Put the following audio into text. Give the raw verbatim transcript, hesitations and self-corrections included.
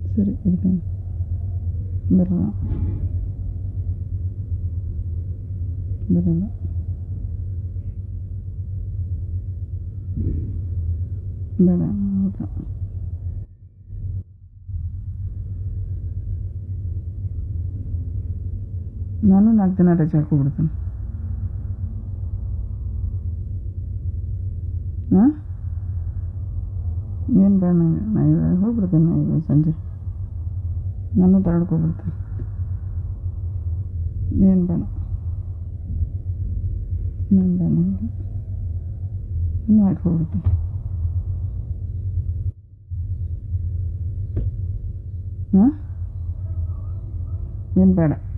ಸರಿ ಇರ್ತೀನಿ ಬರಲ್ಲ ಬರಲ್ಲ ಬೇಡ ಹೌದಾ ನಾನು ನಾಲ್ಕು ದಿನ ರಜೆ ಹಾಕ್ಕೊಬಿಡ್ತೀನಿ ಹಾಂ ಏನು ಬೇಡ ನನಗೆ ನಾ ಇವಾಗ ಹೋಗ್ಬಿಡ್ತೀನಿ ಈಗ ಸಂಜೆ ನಾನು ತಗೊಳ್ಕೊಬಿಡ್ತೀನಿ ಏನು ಬೇಡ ಏನು ಬೇಡ ನನಗೆ ಇನ್ನೂ ಹಾಕ್ಕೊಬಿಡ್ತೀನಿ ಹಾಂ ಏನು ಬೇಡ